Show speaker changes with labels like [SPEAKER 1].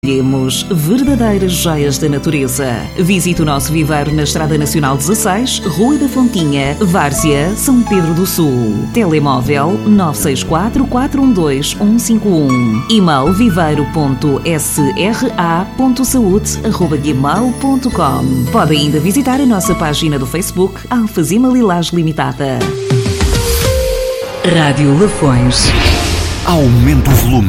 [SPEAKER 1] Temos verdadeiras joias da natureza. Visite o nosso viveiro na Estrada Nacional 16, Rua da Fontinha, Várzea, São Pedro do Sul. Telemóvel 964-412-151. E-mail viveiro.sra.saúde@gmail.com. Pode ainda visitar a nossa página do Facebook Alfazema Lilás Limitada. Rádio Lafões.
[SPEAKER 2] Aumenta o volume.